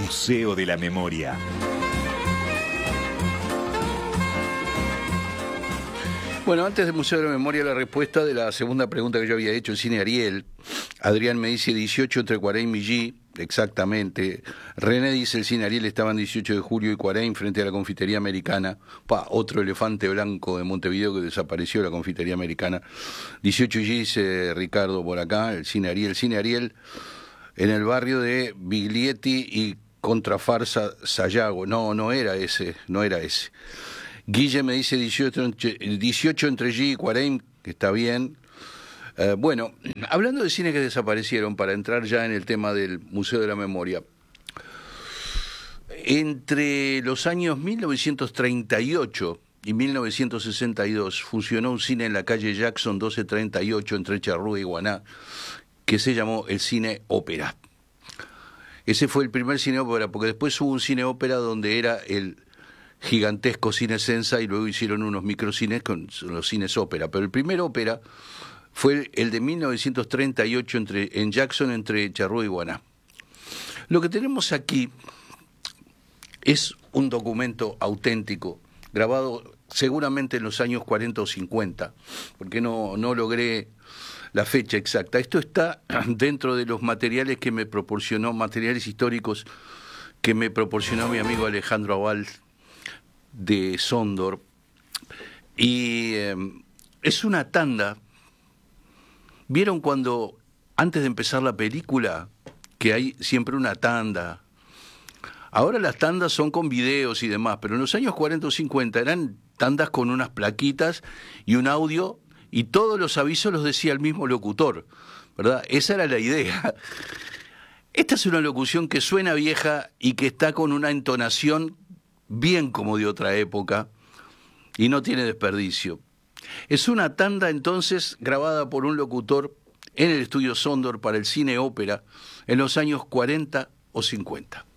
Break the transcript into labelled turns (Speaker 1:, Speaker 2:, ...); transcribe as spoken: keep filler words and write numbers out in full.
Speaker 1: Museo de la Memoria.
Speaker 2: Bueno, antes del Museo de la Memoria, la respuesta de la segunda pregunta que yo había hecho, el cine Ariel. Adrián me dice dieciocho entre Cuarén y Millí, exactamente. René dice el cine Ariel estaba en dieciocho de julio y Cuarén frente a la confitería americana. Pa, otro elefante blanco de Montevideo que desapareció, la confitería americana. dieciocho y dice Ricardo por acá, el cine Ariel. El cine Ariel en el barrio de Biglietti y Contrafarsa Sayago. No, no era ese, no era ese. Guille me dice dieciocho, dieciocho entre G y Cuarén, que está bien. Eh, bueno, hablando de cines que desaparecieron, para entrar ya en el tema del Museo de la Memoria, entre los años mil novecientos treinta y ocho y mil novecientos sesenta y dos funcionó un cine en la calle Jackson doce treinta y ocho entre Charrúa y Guaná, que se llamó el Cine Ópera. Ese fue el primer cine ópera, porque después hubo un cine ópera donde era el gigantesco cine Sensa y luego hicieron unos microcines con los cines ópera, pero el primer ópera fue el de mil novecientos treinta y ocho entre, en Jackson entre Charrúa y Guaná. Lo que tenemos aquí es un documento auténtico, grabado seguramente en los años cuarenta o cincuenta, porque no, no logré la fecha exacta. Esto está dentro de los materiales que me proporcionó, materiales históricos que me proporcionó mi amigo Alejandro Aval de Sondor, y eh, es una tanda. ¿Vieron cuando, antes de empezar la película, que hay siempre una tanda? Ahora las tandas son con videos y demás, pero en los años cuarenta o cincuenta eran tandas con unas plaquitas y un audio, y todos los avisos los decía el mismo locutor, ¿verdad? Esa era la idea. Esta es una locución que suena vieja y que está con una entonación bien como de otra época y no tiene desperdicio. Es una tanda entonces grabada por un locutor en el estudio Sondor para el cine ópera en los años cuarenta o cincuenta.